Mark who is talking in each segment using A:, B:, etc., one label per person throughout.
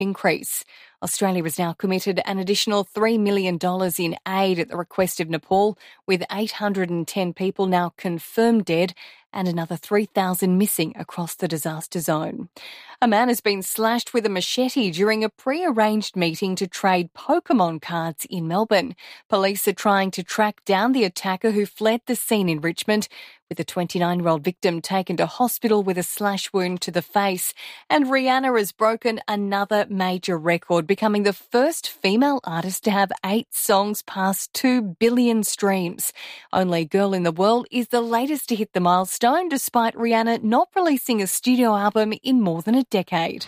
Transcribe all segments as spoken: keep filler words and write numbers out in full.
A: increase. Australia has now committed an additional three million dollars in aid at the request of Nepal, with eight hundred ten people now confirmed dead and another three thousand missing across the disaster zone. A man has been slashed with a machete during a pre-arranged meeting to trade Pokemon cards in Melbourne. Police are trying to track down the attacker who fled the scene in Richmond, with the twenty-nine-year-old victim taken to hospital with a slash wound to the face. And Rihanna has broken another major record, becoming the first female artist to have eight songs past two billion streams. Only Girl in the World is the latest to hit the milestone, despite Rihanna not releasing a studio album in more than a decade.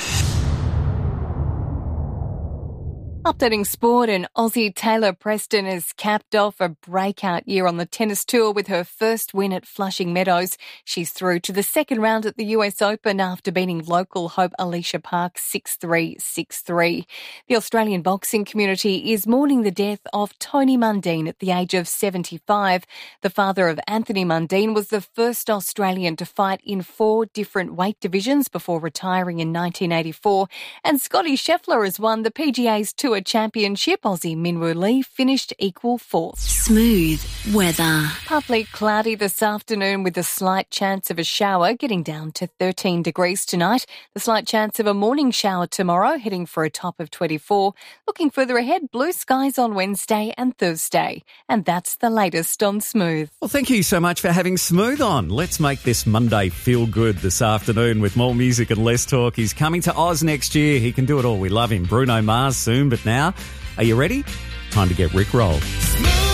A: Updating sport, and Aussie Taylor Preston has capped off a breakout year on the tennis tour with her first win at Flushing Meadows. She's through to the second round at the U S Open after beating local hope Alicia Park six three, six three. The Australian boxing community is mourning the death of Tony Mundine at the age of seventy-five. The father of Anthony Mundine was the first Australian to fight in four different weight divisions before retiring in nineteen eighty-four. And Scotty Scheffler has won the P G A's Tour Championship. Aussie Minwoo Lee finished equal fourth.
B: Smooth weather.
A: Partly cloudy this afternoon with a slight chance of a shower, getting down to thirteen degrees tonight. The slight chance of a morning shower tomorrow, heading for a top of twenty-four. Looking further ahead, blue skies on Wednesday and Thursday. And that's the latest on Smooth.
C: Well, thank you so much for having Smooth on. Let's make this Monday feel good this afternoon with more music and less talk. He's coming to Oz next year. He can do it all. We love him. Bruno Mars soon, but now, are you ready? Time to get Rick rolled.